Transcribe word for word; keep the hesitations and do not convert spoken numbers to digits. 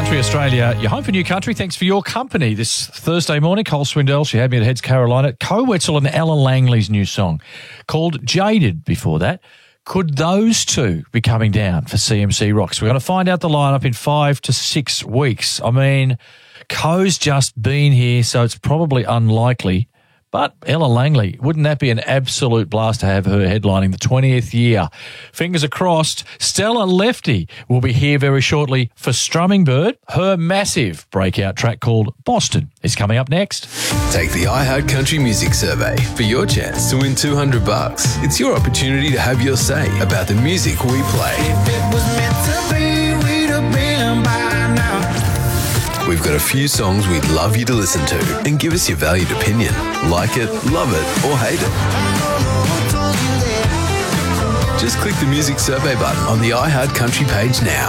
Country Australia, your home for new country. Thanks for your company this Thursday morning. Cole Swindell, she had me at Heads Carolina. Co Wetzel and Ellen Langley's new song called Jaded before that. Could those two be coming down for C M C Rocks? We're going to find out the lineup in five to six weeks. I mean, Co's just been here, so it's probably unlikely. But Ella Langley, wouldn't that be an absolute blast to have her headlining the twentieth year? Fingers are crossed. Stella Lefty will be here very shortly for Strumming Bird. Her massive breakout track called Boston is coming up next. Take the iHeart Country Music Survey for your chance to win two hundred bucks. It's your opportunity to have your say about the music we play. If it was meant to be, we'd have been by now. We've got a few songs we'd love you to listen to and give us your valued opinion. Like it, love it, or hate it. Just click the music survey button on the iHeart Country page now.